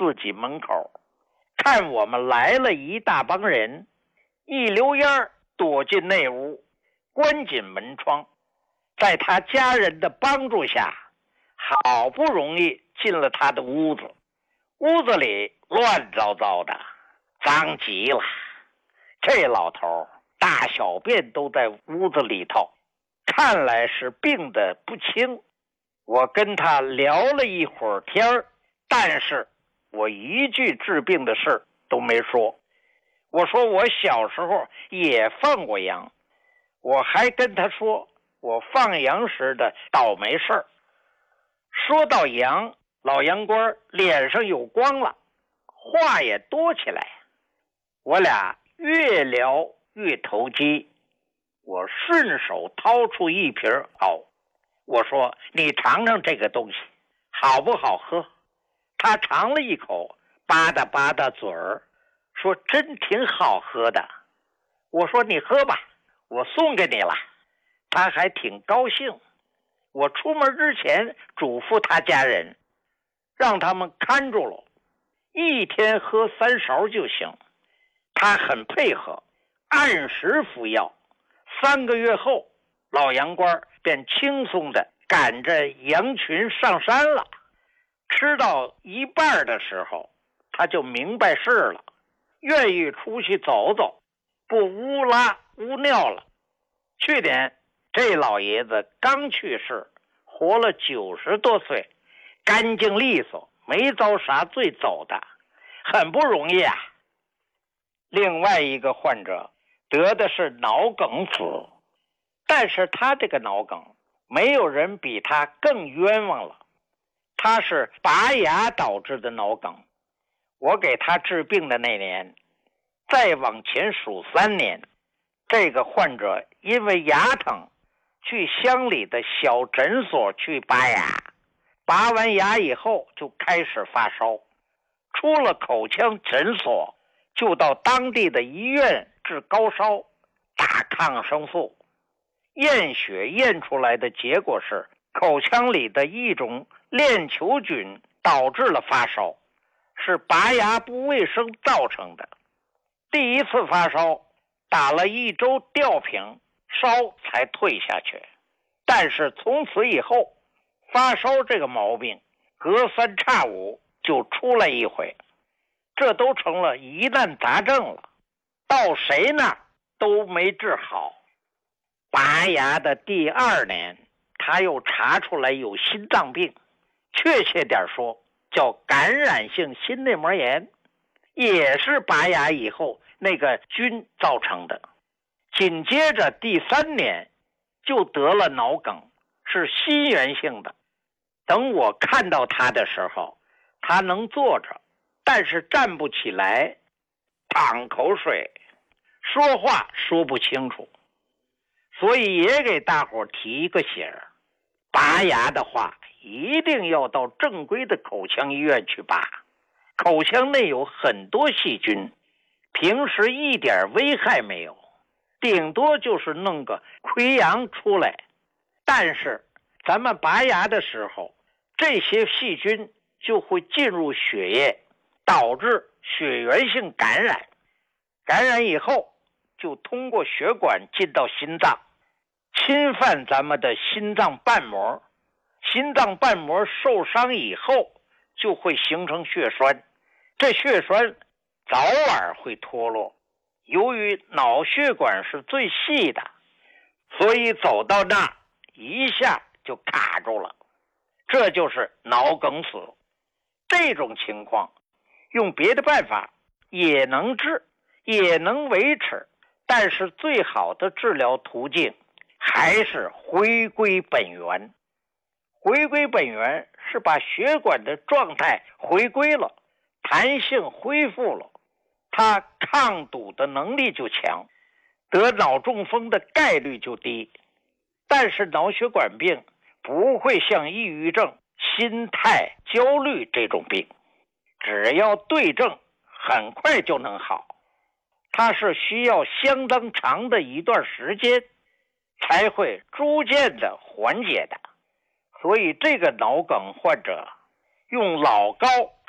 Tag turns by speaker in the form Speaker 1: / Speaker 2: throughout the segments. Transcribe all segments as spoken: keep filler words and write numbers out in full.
Speaker 1: 自己门口，看我们来了一大帮人，一溜烟躲进内屋，关紧门窗。在他家人的帮助下，好不容易进了他的屋子。屋子里乱糟糟的，脏极了。这老头大小便都在屋子里头，看来是病得不轻。我跟他聊了一会儿天，但是我一句治病的事都没说。我说我小时候也放过羊，我还跟他说我放羊时的倒霉事儿。说到羊，老羊倌脸上有光了，话也多起来。我俩越聊越投机，我顺手掏出一瓶好，我说你尝尝这个东西好不好喝。他尝了一口，吧嗒吧嗒嘴儿，说真挺好喝的。我说你喝吧，我送给你了。他还挺高兴。我出门之前嘱咐他家人，让他们看住了，一天喝三勺就行。他很配合，按时服药。三个月后，老羊倌便轻松地赶着羊群上山了。吃到一半的时候，他就明白事了，愿意出去走走，不乌拉乌尿了。去年这老爷子刚去世，活了九十多岁，干净利索，没遭啥罪走的，很不容易啊。另外一个患者得的是脑梗死，但是他这个脑梗没有人比他更冤枉了。他是拔牙导致的脑梗。我给他治病的那年，再往前数三年，这个患者因为牙疼，去乡里的小诊所去拔牙，拔完牙以后就开始发烧，出了口腔诊所就到当地的医院治高烧，打抗生素。验血验出来的结果是口腔里的一种链球菌导致了发烧，是拔牙不卫生造成的。第一次发烧打了一周吊瓶，烧才退下去。但是从此以后，发烧这个毛病隔三差五就出来一回，这都成了疑难杂症了，到谁那都没治好。拔牙的第二年，他又查出来有心脏病，确切点说叫感染性心内膜炎，也是拔牙以后那个菌造成的。紧接着第三年就得了脑梗，是心源性的。等我看到他的时候，他能坐着，但是站不起来，淌口水，说话说不清楚。所以也给大伙提一个醒儿，拔牙的话一定要到正规的口腔医院去拔。口腔内有很多细菌，平时一点危害没有，顶多就是弄个溃疡出来。但是咱们拔牙的时候，这些细菌就会进入血液，导致血源性感染。感染以后就通过血管进到心脏，侵犯咱们的心脏瓣膜。心脏瓣膜受伤以后就会形成血栓，这血栓早晚会脱落。由于脑血管是最细的，所以走到那一下就卡住了，这就是脑梗死。这种情况用别的办法也能治，也能维持，但是最好的治疗途径还是回归本源。回归本源是把血管的状态回归了，弹性恢复了，它抗堵的能力就强，得脑中风的概率就低。但是脑血管病不会像抑郁症、心态焦虑这种病，只要对症很快就能好。它是需要相当长的一段时间才会逐渐的缓解的。所以这个脑梗患者用老高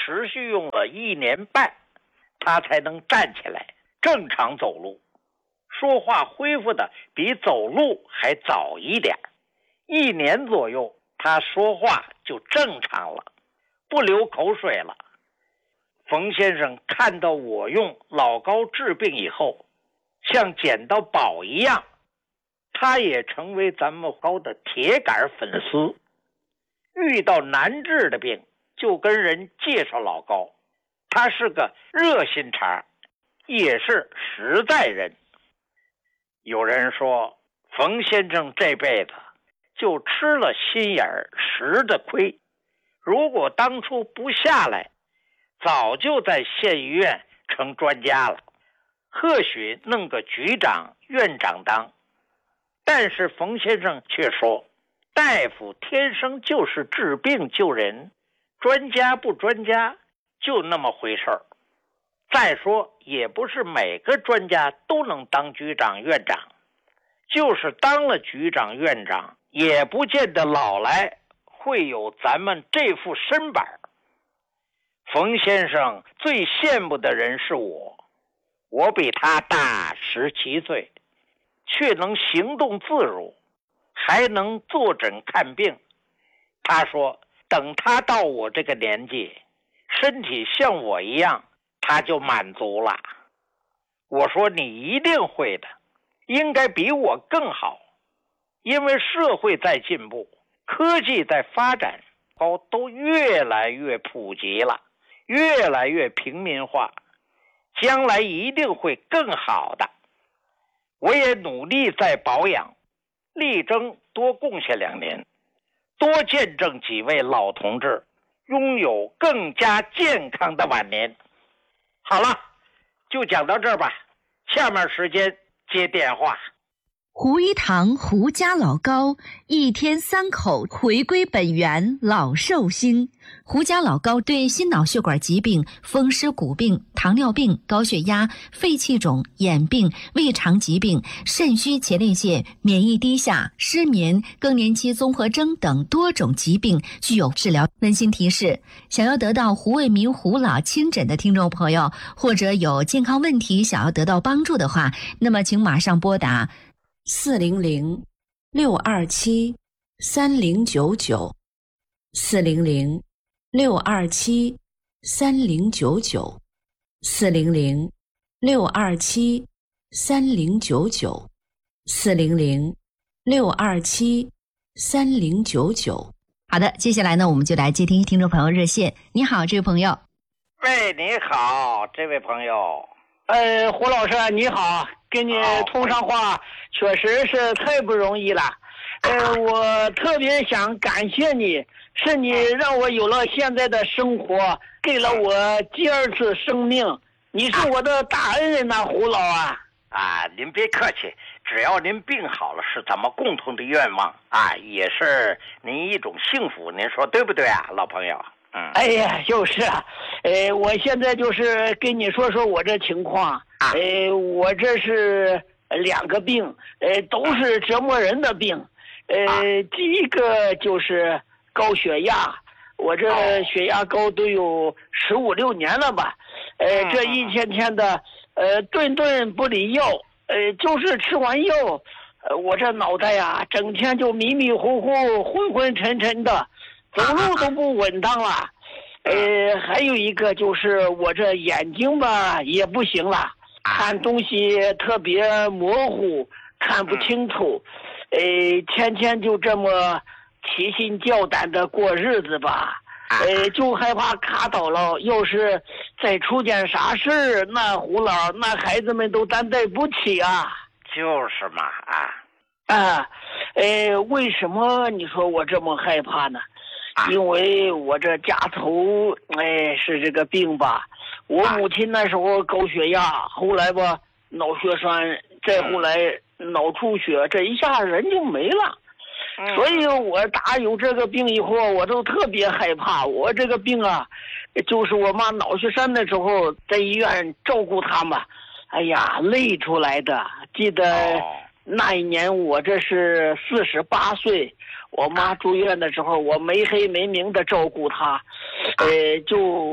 Speaker 1: 持续用了一年半，他才能站起来正常走路，说话恢复的比走路还早一点，一年左右他说话就正常了，不流口水了。冯先生看到我用老高治病以后，像捡到宝一样，他也成为咱们高的铁杆粉丝，遇到难治的病就跟人介绍老高，他是个热心肠，也是实在人。有人说冯先生这辈子就吃了心眼儿实的亏，如果当初不下来，早就在县医院成专家了，或许弄个局长院长当。但是冯先生却说，大夫天生就是治病救人，专家不专家就那么回事儿。再说也不是每个专家都能当局长院长，就是当了局长院长也不见得老来会有咱们这副身板。冯先生最羡慕的人是我，我比他大十七岁，却能行动自如，还能坐诊看病。他说等他到我这个年纪，身体像我一样，他就满足了。我说你一定会的，应该比我更好，因为社会在进步，科技在发展，都越来越普及了，越来越平民化，将来一定会更好的。我也努力在保养，力争多贡献两年，多见证几位老同志拥有更加健康的晚年。好了，就讲到这儿吧，下面时间接电话。
Speaker 2: 胡一堂胡家老高，一天三口回归本源，老寿星。胡家老高对心脑血管疾病、风湿骨病、糖尿病、高血压、肺气肿、眼病、胃肠疾病、肾虚前列腺、免疫低下、失眠、更年期综合征等多种疾病具有治疗。温馨提示：想要得到胡卫民胡老亲诊的听众朋友，或者有健康问题想要得到帮助的话，那么请马上拨打四零零六二七三零九九，四零零六二七三零九九，四零零六二七三零九九，四零零六二七三零九九。好的，接下来呢，我们就来接听听众朋友热线。你好，这位朋友。
Speaker 1: 喂，你好，这位朋友。
Speaker 3: 呃，胡老师你好，跟你通上话确实是太不容易了。呃，我特别想感谢你，是你让我有了现在的生活，给了我第二次生命，你是我的大恩人呐，胡老啊。
Speaker 1: 啊，您别客气，只要您病好了，是咱们共同的愿望啊，也是您一种幸福，您说对不对啊，老朋友？嗯，
Speaker 3: 哎呀，就是啊，呃，我现在就是跟你说说我这情况，呃，我这是两个病，呃，都是折磨人的病，呃，第一个就是高血压，我这血压高都有十五六年了吧，呃，这一天天的，呃，顿顿不离药，呃，就是吃完药，呃，我这脑袋呀，整天就迷迷糊糊、昏昏沉沉的。走路都不稳当了，呃，还有一个就是我这眼睛吧也不行了，看东西特别模糊，看不清楚，呃，天天就这么提心吊胆的过日子吧，呃，就害怕卡倒了，要是再出件啥事，那胡老那孩子们都担待不起啊。
Speaker 1: 就是嘛啊
Speaker 3: 啊，呃，为什么你说我这么害怕呢？因为我这家头哎是这个病吧，我母亲那时候高血压，后来吧脑血栓，再后来脑出血，这一下人就没了。所以我打有这个病以后，我都特别害怕。我这个病啊，就是我妈脑血栓的时候在医院照顾她嘛，哎呀累出来的。记得那一年我这是四十八岁。我妈住院的时候，我没黑没明的照顾她，呃，就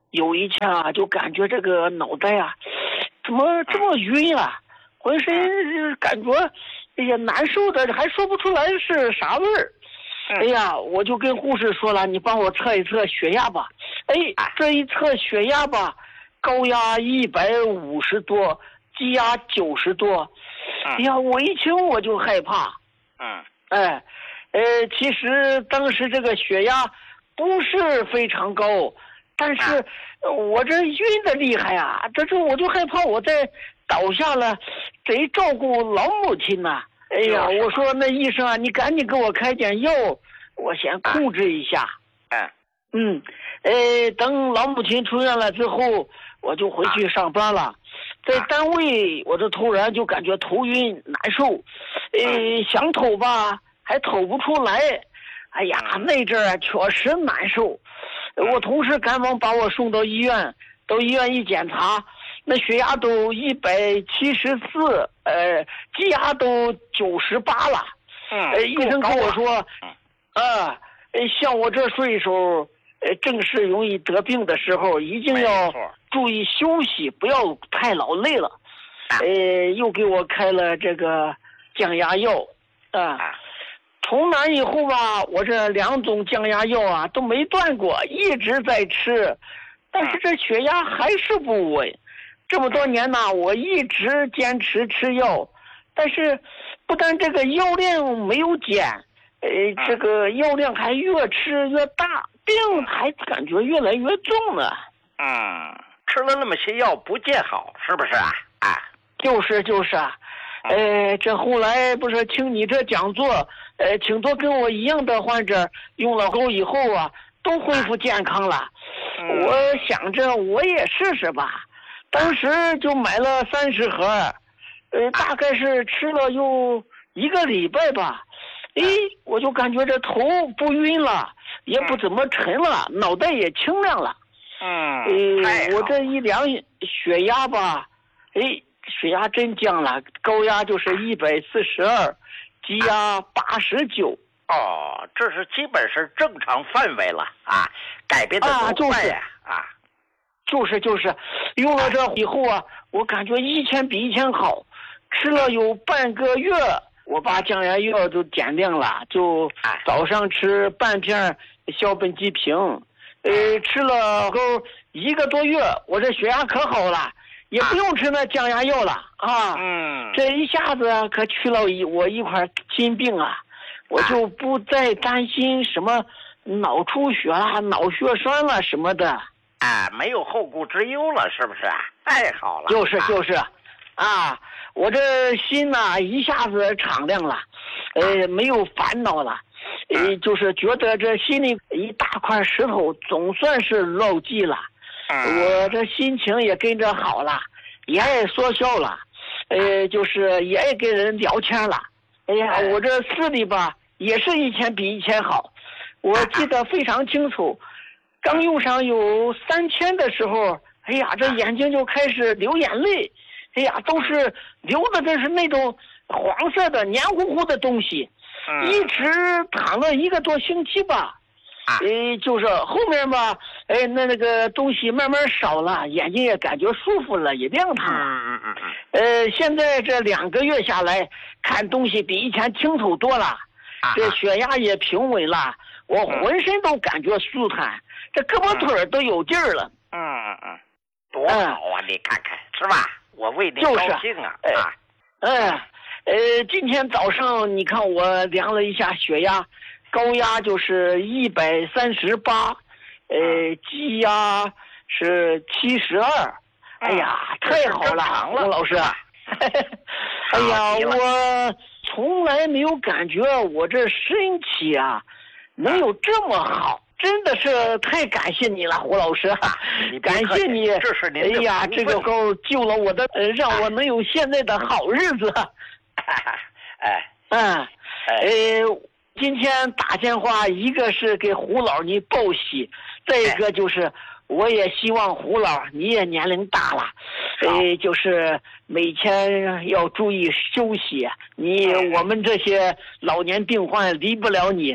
Speaker 3: 有一天啊，就感觉这个脑袋啊，怎么这么晕啊？浑身感觉，哎呀，难受的，还说不出来是啥味儿。哎呀，我就跟护士说了，你帮我测一测血压吧。哎，这一测血压吧，高压一百五十多，低压九十多。哎呀，我一听我就害怕。
Speaker 1: 嗯。
Speaker 3: 哎，呃，其实当时这个血压不是非常高，但是我这晕的厉害啊，这这我就害怕我再倒下了，得照顾老母亲呐、啊。哎呀，我说那医生啊，你赶紧给我开点药，我先控制一下。
Speaker 1: 嗯
Speaker 3: 嗯，呃，等老母亲出院了之后，我就回去上班了。在单位，我这突然就感觉头晕难受，呃，想吐吧，还吐不出来。哎呀，那阵儿确实难受。我同事赶忙把我送到医院，到医院一检查，那血压都一百七十四，呃，低压都九十八了。
Speaker 1: 嗯，
Speaker 3: 呃，医生跟我说，啊，像我这岁数，呃，正是容易得病的时候，一定要注意休息，不要太劳累了。呃，又给我开了这个降压药，啊。从那以后吧，我这两种降压药啊都没断过，一直在吃，但是这血压还是不稳。这么多年呢，我一直坚持吃药，但是不但这个药量没有减，呃，这个药量还越吃越大，病还感觉越来越重了。
Speaker 1: 嗯，吃了那么些药不见好，是不是啊？啊，
Speaker 3: 就是就是啊。呃，这后来不是听你这讲座，呃，挺多跟我一样的患者用了后以后啊，都恢复健康了。
Speaker 1: 嗯、
Speaker 3: 我想着我也试试吧，当时就买了三十盒，呃，大概是吃了有一个礼拜吧，诶，我就感觉这头不晕了，也不怎么沉了，脑袋也清亮了。
Speaker 1: 嗯，
Speaker 3: 呃，我这一量血压吧，诶。血压真降了，高压就是一百四十二，低压八十九。
Speaker 1: 哦，这是基本是正常范围了啊，改变的多快呀！啊，
Speaker 3: 就是就是，用了这以后啊，我感觉一天比一天好。吃了有半个月，我把降压药就减量了，就早上吃半片硝苯吉平，呃，吃了后一个多月，我这血压可好了。也不用吃那降压药了啊！
Speaker 1: 嗯，
Speaker 3: 这一下子可去了一我一块心病啊，我就不再担心什么脑出血啦、脑血栓啦什么的
Speaker 1: 啊，没有后顾之忧了，是不是？太好了！
Speaker 3: 就是就是，啊，我这心呐一下子敞亮了，呃，没有烦恼了，呃，就是觉得这心里一大块石头总算是落地了。我这心情也跟着好了，也爱说笑了，呃，就是也爱跟人聊天了。哎呀，我这视力吧也是一天比一天好，我记得非常清楚。刚用上有三天的时候，哎呀，这眼睛就开始流眼泪，哎呀，都是流的这是那种黄色的黏糊糊的东西，一直躺了一个多星期吧。呃，就是后面吧，哎，那那个东西慢慢少了，眼睛也感觉舒服了，也亮堂了。
Speaker 1: 嗯嗯嗯。
Speaker 3: 呃，现在这两个月下来，看东西比以前清楚多了，这血压也平稳了，我浑身都感觉舒坦，这胳膊腿都有劲儿了。
Speaker 1: 嗯嗯嗯，多好啊！你看看是吧？我为你高兴啊！啊，
Speaker 3: 嗯，呃，今天早上你看我量了一下血压。高压就是一百三十八，呃，低压是七十二。哎呀，太好了，洪老师！哎呀，我从来没有感觉我这身体啊能有这么好，真的是太感谢你了，胡老师！感谢你，
Speaker 1: 这是您
Speaker 3: 哎呀，这个够救了我的，呃，让我能有现在的好日子。
Speaker 1: 哎，
Speaker 3: 嗯，呃。今天打电话，一个是给胡老你报喜，再一个就是我也希望胡老你也年龄大了，呃，就是每天要注意休息。你我们这些老年病患离不了你，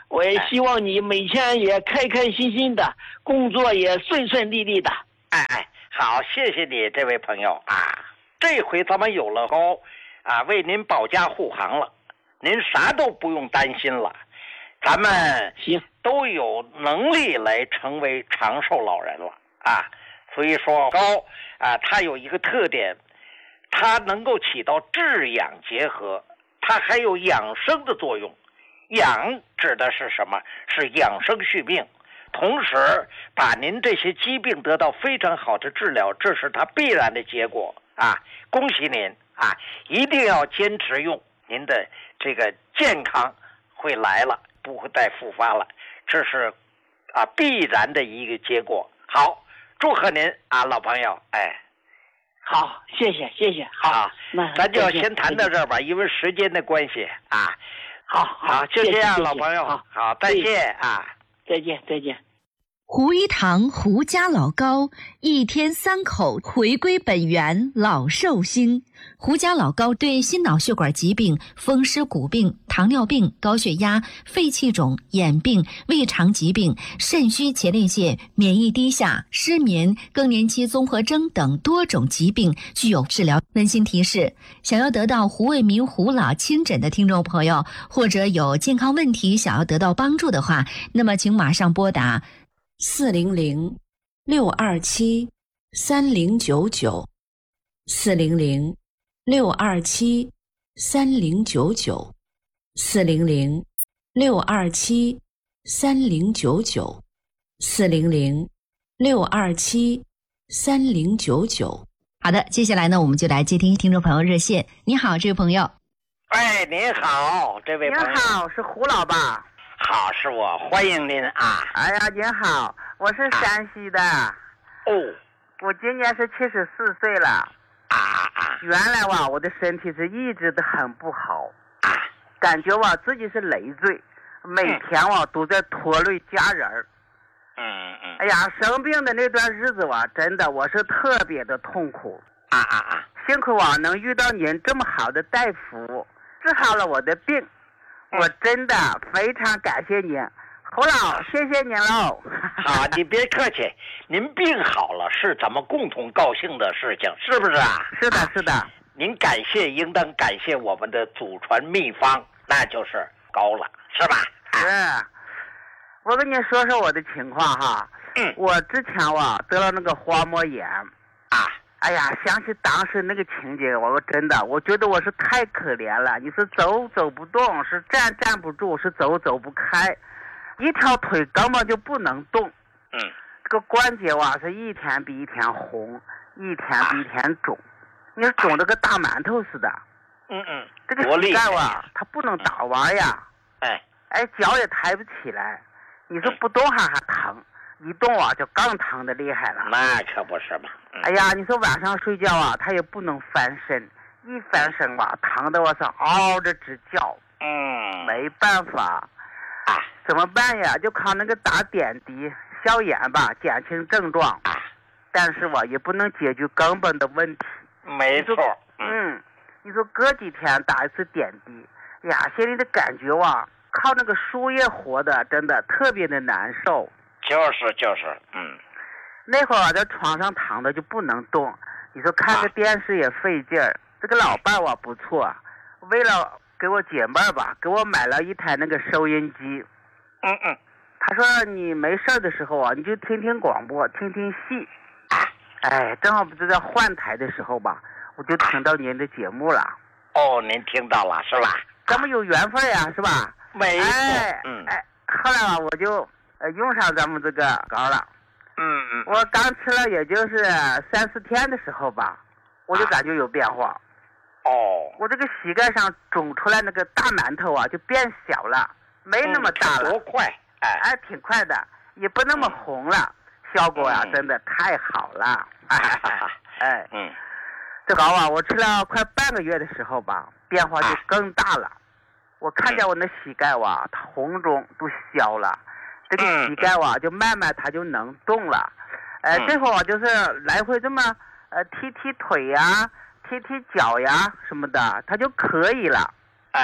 Speaker 3: 我也希望你每天也开开心心的，工作也顺顺利利的。
Speaker 1: 哎哎，好，谢谢你这位朋友啊！这回咱们有了高啊，为您保驾护航了，您啥都不用担心了。咱们
Speaker 3: 行
Speaker 1: 都有能力来成为长寿老人了啊！所以说高啊，它有一个特点，它能够起到治养结合，它还有养生的作用。养指的是什么？是养生续命，同时把您这些疾病得到非常好的治疗，这是它必然的结果啊！恭喜您啊！一定要坚持用，您的这个健康会来了，不会再复发了，这是啊必然的一个结果。好，祝贺您啊，老朋友！哎，
Speaker 3: 好，谢谢谢谢。好，那
Speaker 1: 咱就要先谈到这儿吧，因为时间的关系啊。
Speaker 3: 好
Speaker 1: 好，就这样，老朋友。
Speaker 3: 好，
Speaker 1: 好，再见啊！
Speaker 3: 再见，再见。
Speaker 2: 胡一堂胡家老高，一天三口回归本源，老寿星。胡家老高对心脑血管疾病、风湿骨病、糖尿病、高血压、肺气肿、眼病、胃肠疾病、肾虚前列腺、免疫低下、失眠、更年期综合征等多种疾病具有治疗。温馨提示：想要得到胡卫民胡老亲诊的听众朋友，或者有健康问题想要得到帮助的话，那么请马上拨打四零零六二七三零九九，四零零六二七三零九九，四零零六二七三零九九，四零零六二七三零九九。好的，接下来呢，我们就来接听听众朋友热线。你好，这位朋友。
Speaker 1: 哎，您好，这位朋友。
Speaker 4: 您好，是胡老吧？
Speaker 1: 好，是我，欢迎您啊！
Speaker 4: 哎呀，您好，我是山西的。
Speaker 1: 啊、哦，
Speaker 4: 我今年是七十四岁了。
Speaker 1: 啊啊！
Speaker 4: 原来哇，我的身体是一直都很不好
Speaker 1: 啊，
Speaker 4: 感觉哇自己是累赘，每天哇、嗯、都在拖累家人。
Speaker 1: 嗯嗯。
Speaker 4: 哎呀，生病的那段日子哇，真的我是特别的痛苦。
Speaker 1: 啊啊啊！
Speaker 4: 幸亏哇能遇到您这么好的大夫，治好了我的病。我真的非常感谢您，胡老，谢谢您喽。
Speaker 1: 好，你别客气，您病好了是咱们共同高兴的事情，是不是啊？
Speaker 4: 是的，是的。
Speaker 1: 您感谢应当感谢我们的祖传秘方，那就是高了，是吧？
Speaker 4: 是。我跟你说说我的情况哈。
Speaker 1: 嗯。
Speaker 4: 我之前我得了那个滑膜炎。
Speaker 1: 啊。
Speaker 4: 哎呀，想起当时那个情节，我真的，我觉得我是太可怜了。你是走走不动，是站站不住，是走走不开，一条腿根本就不能动。
Speaker 1: 嗯，
Speaker 4: 这个关节哇是一天比一天红，一天比一天肿，你是肿得跟大馒头似的。
Speaker 1: 嗯嗯，
Speaker 4: 这个膝盖哇，它不能打弯呀。
Speaker 1: 哎
Speaker 4: 哎，脚也抬不起来，你说不动还还疼。一动啊，就更疼的厉害了。
Speaker 1: 那可不是嘛。
Speaker 4: 嗯、哎呀，你说晚上睡觉啊，他也不能翻身，一翻身吧，疼的我是嗷着直叫。
Speaker 1: 嗯。
Speaker 4: 没办法。
Speaker 1: 啊。
Speaker 4: 怎么办呀？就靠那个打点滴消炎吧，减轻症状。
Speaker 1: 啊。
Speaker 4: 但是我也不能解决根本的问题。
Speaker 1: 没错。
Speaker 4: 嗯。你说隔几天打一次点滴，呀，心里的感觉哇，靠那个输液活的，真的特别的难受。
Speaker 1: 就是就是，嗯，
Speaker 4: 那会儿我在床上躺着就不能动，你说看个电视也费劲儿。啊、这个老伴我不错，为了给我解闷儿吧，给我买了一台那个收音机。
Speaker 1: 嗯嗯，
Speaker 4: 他说你没事的时候啊，你就听听广播，听听戏。哎，正好不是在换台的时候吧，我就听到您的节目了。
Speaker 1: 哦，您听到了是吧？
Speaker 4: 咱们有缘分呀，是吧？
Speaker 1: 没错。
Speaker 4: 哎，
Speaker 1: 嗯，
Speaker 4: 哎，后来啊，我就。呃，用上咱们这个膏了，
Speaker 1: 嗯嗯，
Speaker 4: 我刚吃了也就是三四天的时候吧，我就感觉有变化。
Speaker 1: 哦，
Speaker 4: 我这个膝盖上肿出来那个大馒头啊，就变小了，没那么大了。
Speaker 1: 多快！哎，
Speaker 4: 哎，挺快的，也不那么红了，效果啊，真的太好了。哎，
Speaker 1: 嗯，
Speaker 4: 这膏啊，我吃了快半个月的时候吧，变化就更大了。我看见我那膝盖哇，它红肿都消了。这个膝盖哇，就慢慢它就能动了，呃，这会儿就是来回这么呃踢踢腿呀、踢踢脚呀什么的，它就可以了。
Speaker 1: 哎，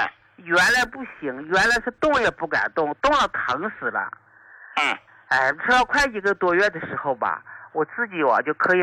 Speaker 4: 原来不行，原来是动也不敢动，动了疼死了。
Speaker 1: 嗯，
Speaker 4: 哎，吃了快一个多月的时候吧，我自己我就可以